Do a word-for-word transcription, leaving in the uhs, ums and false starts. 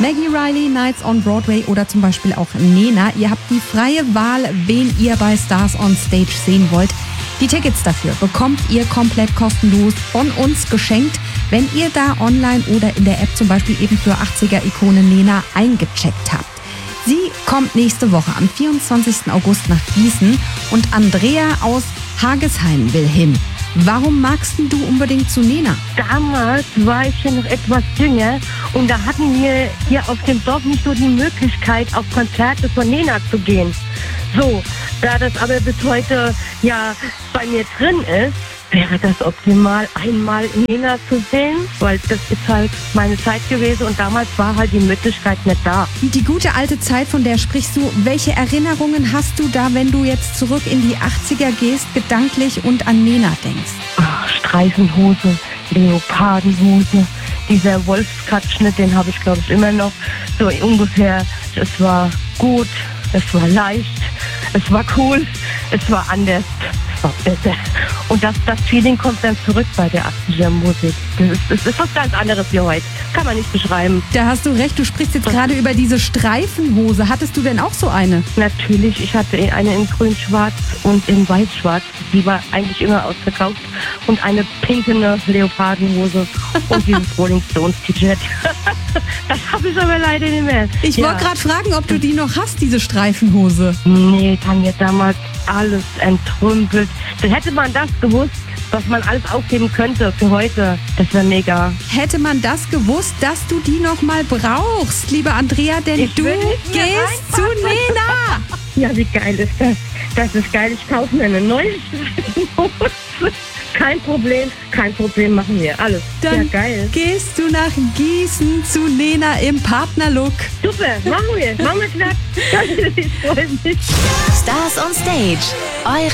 Maggie Reilly, Nights on Broadway oder zum Beispiel auch Nena. Ihr habt die freie Wahl, wen ihr bei Stars on Stage sehen wollt. Die Tickets dafür bekommt ihr komplett kostenlos von uns geschenkt, wenn ihr da online oder in der App zum Beispiel eben für achtziger-Ikone Nena eingecheckt habt. Sie kommt nächste Woche am vierundzwanzigsten August nach Gießen und Andrea aus Hagesheim will hin. Warum magst du unbedingt zu Nena? Damals war ich ja noch etwas jünger und da hatten wir hier auf dem Dorf nicht so die Möglichkeit, auf Konzerte von Nena zu gehen. So, da das aber bis heute ja bei mir drin ist, wäre das optimal, einmal Nena zu sehen, weil das ist halt meine Zeit gewesen und damals war halt die Möglichkeit nicht da. Die gute alte Zeit, von der sprichst du, welche Erinnerungen hast du da, wenn du jetzt zurück in die achtziger gehst, gedanklich und an Nena denkst? Ach, Streifenhose, Leopardenhose, dieser Wolfskratzschnitt, den habe ich glaube ich immer noch so ungefähr. Es war gut, es war leicht, es war cool, es war anders. Besser. Und das, das Feeling kommt dann zurück bei der achtziger Musik. Das ist, das ist was ganz anderes wie heute. Kann man nicht beschreiben. Da hast du recht, du sprichst jetzt gerade über diese Streifenhose. Hattest du denn auch so eine? Natürlich, ich hatte eine in grün-schwarz und in weiß-schwarz. Die war eigentlich immer ausverkauft. Und eine pinkene Leopardenhose und dieses Rolling Stones T-Shirt. Das habe ich aber leider nicht mehr. Ich ja. wollte gerade fragen, ob du die noch hast, diese Streifenhose. Nee, kann mir damals alles entrümpelt. Dann hätte man das gewusst, was man alles aufheben könnte für heute. Das wäre mega. Hätte man das gewusst, dass du die noch mal brauchst, liebe Andrea, denn Ich du will nicht mehr gehst zu Nena. Ja, wie geil ist das? Das ist geil. Ich kaufe mir eine neue Streifenhose. Kein Problem, kein Problem, machen wir. Alles. Dann ja, geil. gehst du nach Gießen zu Nena im Partnerlook. Super, machen wir. Machen wir knapp. Ich freue mich. Stars on Stage. Eure